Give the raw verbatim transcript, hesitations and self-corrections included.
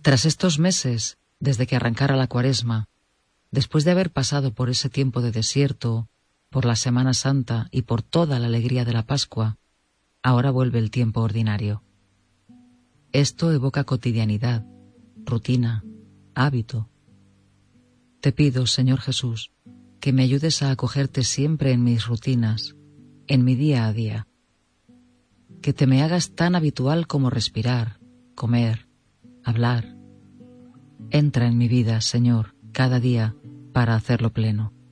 Tras estos meses, desde que arrancara la Cuaresma, después de haber pasado por ese tiempo de desierto, por la Semana Santa y por toda la alegría de la Pascua, ahora vuelve el tiempo ordinario. Esto evoca cotidianidad, rutina, hábito. Te pido, Señor Jesús, que me ayudes a acogerte siempre en mis rutinas, en mi día a día. Que te me hagas tan habitual como respirar, comer, hablar. Entra en mi vida, Señor, cada día para hacerlo pleno.